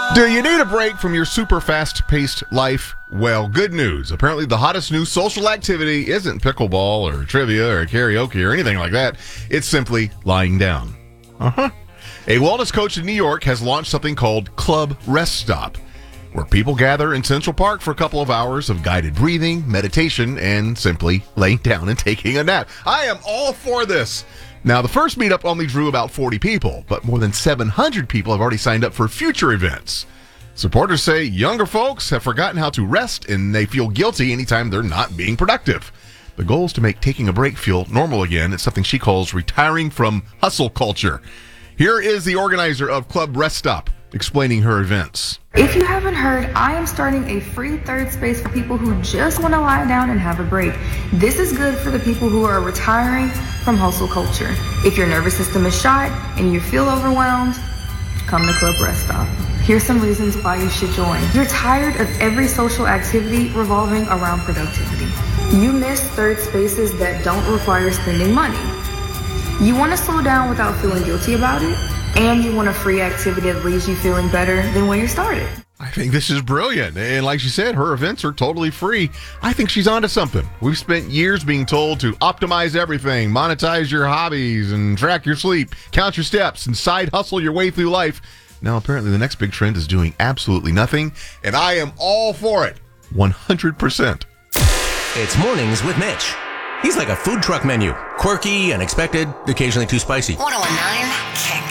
Do you need a break from your super fast-paced life? Well, good news. Apparently the hottest new social activity isn't pickleball or trivia or karaoke or anything like that. It's simply lying down. A wellness coach in New York has launched something called Club Rest Stop, where people gather in Central Park for a couple of hours of guided breathing, meditation, and simply laying down and taking a nap. I am all for this. Now, the first meetup only drew about 40 people, but more than 700 people have already signed up for future events. Supporters say younger folks have forgotten how to rest and they feel guilty anytime they're not being productive. The goal is to make taking a break feel normal again. It's something she calls retiring from hustle culture. Here is the organizer of Club Rest Stop explaining her events. If you haven't heard, I am starting a free third space for people who just want to lie down and have a break. This is good for the people who are retiring from hustle culture. If your nervous system is shot and you feel overwhelmed, come to Club Rest Stop. Here's some reasons why you should join. You're tired of every social activity revolving around productivity. You miss third spaces that don't require spending money. You want to slow down without feeling guilty about it, and you want a free activity that leaves you feeling better than when you started. I think this is brilliant. And like she said, her events are totally free. I think she's onto something. We've spent years being told to optimize everything, monetize your hobbies, and track your sleep, count your steps, and side hustle your way through life. Now, apparently, the next big trend is doing absolutely nothing, and I am all for it. 100%. It's Mornings with Mitch. He's like a food truck menu. Quirky, unexpected, occasionally too spicy. 1019 King.